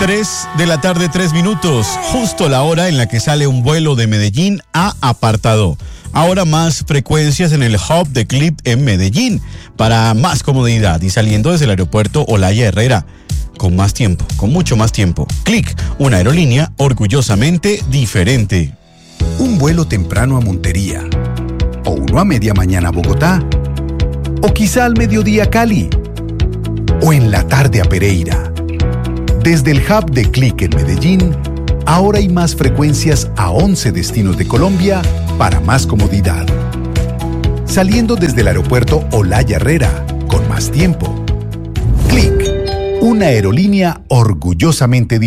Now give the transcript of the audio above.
3 de la tarde, 3 minutos, justo la hora en la que sale un vuelo de Medellín a Apartadó. Ahora más frecuencias en el hub de Click en Medellín, para más comodidad y saliendo desde el aeropuerto Olaya Herrera. Con más tiempo, con mucho más tiempo. Click, una aerolínea orgullosamente diferente. Un vuelo temprano a Montería, o uno a media mañana a Bogotá, o quizá al mediodía a Cali, o en la tarde a Pereira. Desde el hub de Click en Medellín, ahora hay más frecuencias a 11 destinos de Colombia para más comodidad. Saliendo desde el aeropuerto Olaya Herrera, con más tiempo. Click, una aerolínea orgullosamente diferente.